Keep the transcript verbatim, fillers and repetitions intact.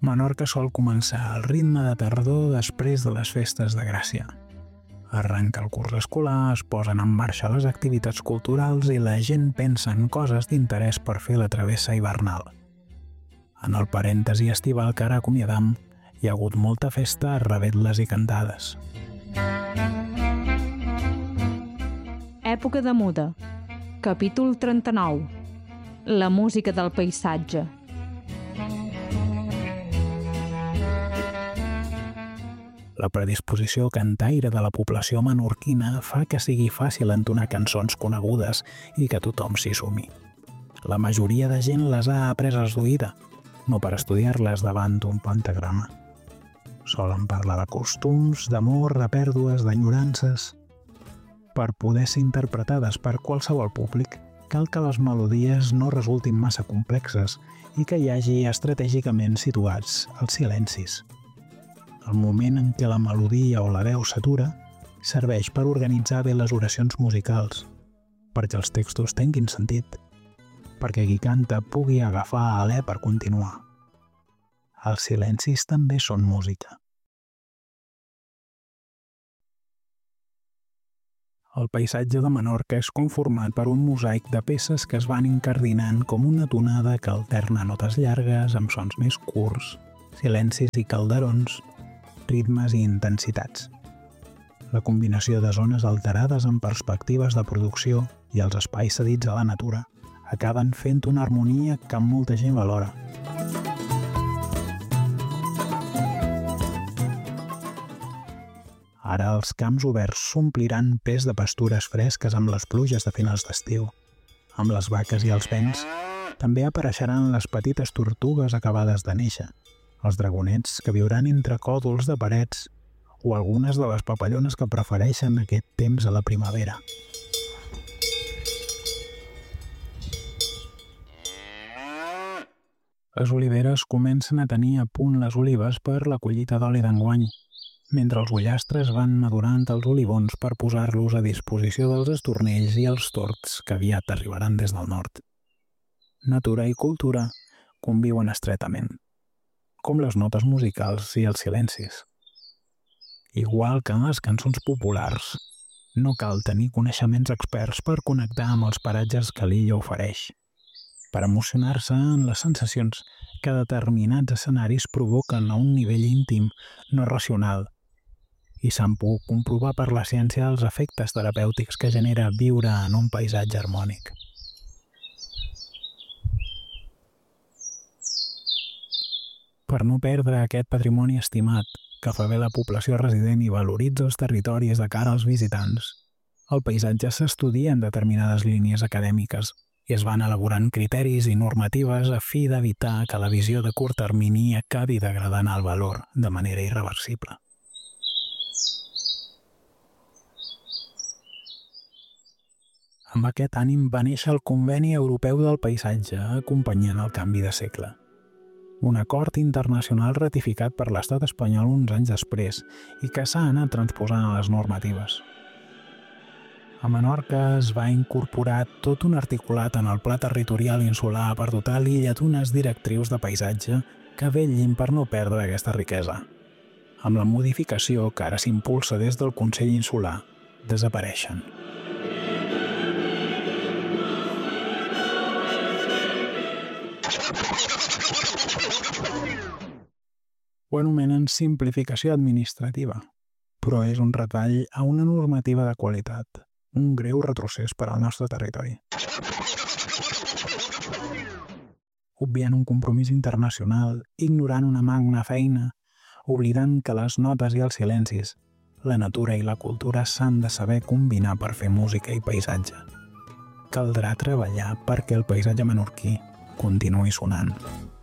Menorca sol començar al ritme de tardor després de les festes de Gràcia. Arranca el curs escolar, es posen en marxa les activitats culturals i la gent pensa en coses d'interès per fer la travessa hivernal. En el parèntesi estival que ara acomiadam, hi ha hagut molta festa, revetles i cantades. Època de muda. Capítol trenta-nou. La música del paisatge. La predisposició cantaire de la població menorquina fa que sigui fàcil entonar cançons conegudes i que tothom s'hi sumi. La majoria de gent les ha apreses d'oïda, no per estudiar-les davant d'un pentagrama. Solen parlar de costums, d'amor, de pèrdues, d'enyorances. Per poder ser interpretades per qualsevol públic, cal que les melodies no resultin massa complexes i que hi hagi estratègicament situats els silencis. El moment en què la melodia o la veu s'atura serveix per organitzar bé les oracions musicals, perquè els textos tinguin sentit, perquè qui canta pugui agafar alè per continuar. Els silencis també són música. El paisatge de Menorca és conformat per un mosaic de peces que es van incardinant com una tonada que alterna notes llargues amb sons més curts, silencis i calderons, ritmes i intensitats. La combinació de zones alterades amb perspectives de producció i els espais cedits a la natura acaben fent una harmonia que molta gent valora. Ara els camps oberts s'ompliran pes de pastures fresques amb les pluges de finals d'estiu. Amb les vaques i els vents també apareixeran les petites tortugues acabades de néixer, els dragonets que viuran entre còdols de parets o algunes de les papallones que prefereixen aquest temps a la primavera. Les oliveres comencen a tenir a punt les olives per la collita d'oli d'enguany, mentre els ullastres van madurant els olivons per posar-los a disposició dels estornells i els tords que aviat arribaran des del nord. Natura i cultura conviuen estretament, com les notes musicals i els silencis. Igual que en les cançons populars, no cal tenir coneixements experts per connectar amb els paratges que l'illa ofereix, per emocionar-se en les sensacions que determinats escenaris provoquen a un nivell íntim, no racional, i s'han pogut comprovar per la ciència els efectes terapèutics que genera viure en un paisatge harmònic. Per no perdre aquest patrimoni estimat que fa bé la població resident i valoritza els territoris de cara als visitants, el paisatge s'estudia en determinades línies acadèmiques i es van elaborant criteris i normatives a fi d'evitar que la visió de curt termini acabi degradant el valor de manera irreversible. Amb aquest ànim va néixer el Conveni Europeu del Paisatge, acompanyant el canvi de segle. Un acord internacional ratificat per l'estat espanyol uns anys després i que s'ha anat transposant a les normatives. A Menorca es va incorporar tot un articulat en el Pla Territorial Insular per dotar l'illa d'unes directrius de paisatge que vetllin per no perdre aquesta riquesa. Amb la modificació que ara s'impulsa des del Consell Insular, desapareixen. Ho anomenen simplificació administrativa, però és un retall a una normativa de qualitat, un greu retrocés per al nostre territori. Obviant un compromís internacional, ignorant una magna feina, oblidant que les notes i els silencis, la natura i la cultura s'han de saber combinar per fer música i paisatge. Caldrà treballar perquè el paisatge menorquí continuï sonant.